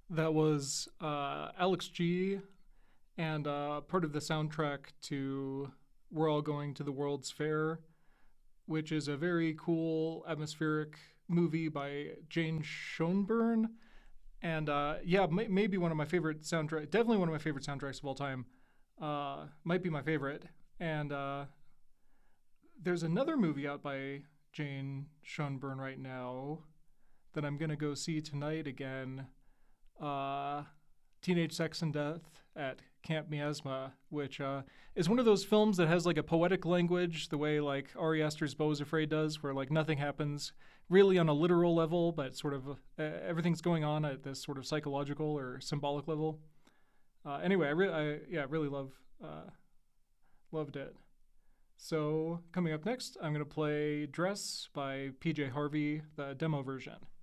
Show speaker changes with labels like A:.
A: That was Alex G and part of the soundtrack to We're All Going to the World's Fair, which is a very cool atmospheric movie by Jane Schoenburn. And yeah, maybe one of my favorite soundtrack, definitely one of my favorite soundtracks of all time. Might be my favorite. And there's another movie out by Jane Schoenburn right now that I'm gonna go see tonight again. Uh, Teenage Sex and Death at Camp Miasma, which is one of those films that has like a poetic language, the way like Ari Aster's Beau is Afraid does, where like nothing happens really on a literal level, but sort of everything's going on at this sort of psychological or symbolic level. Anyway, yeah, really loved it. So coming up next, I'm gonna play "Dress" by PJ Harvey, the demo version.